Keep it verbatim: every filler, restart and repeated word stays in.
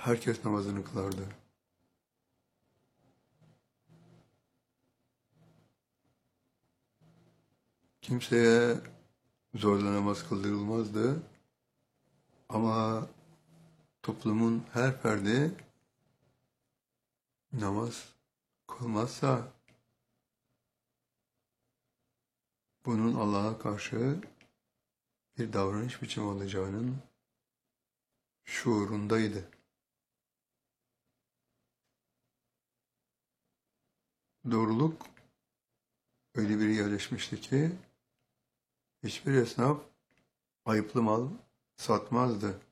herkes namazını kılardı. Kimseye zorla namaz kıldırılmazdı. Ama toplumun her ferdi namaz kılmazsa bunun Allah'a karşı bir davranış biçimi olacağının şuurundaydı. Doğruluk öyle bir yerleşmişti ki hiçbir esnaf ayıplı mal satmazdı.